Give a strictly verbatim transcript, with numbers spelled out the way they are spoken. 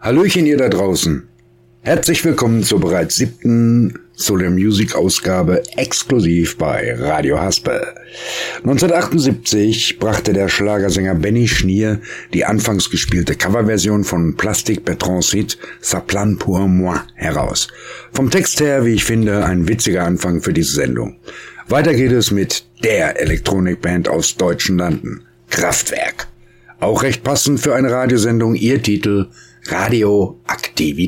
Hallöchen ihr da draußen. Herzlich willkommen zur bereits siebten Solar Music Ausgabe exklusiv bei Radio Haspel. neunzehnhundertachtundsiebzig brachte der Schlagersänger Benny Schnier die anfangs gespielte Coverversion von Plastic Bertrands Hit Ça plane pour moi heraus. Vom Text her, wie ich finde, ein witziger Anfang für diese Sendung. Weiter geht es mit der Elektronikband aus deutschen Landen, Kraftwerk. Auch recht passend für eine Radiosendung ihr Titel Radioaktivität.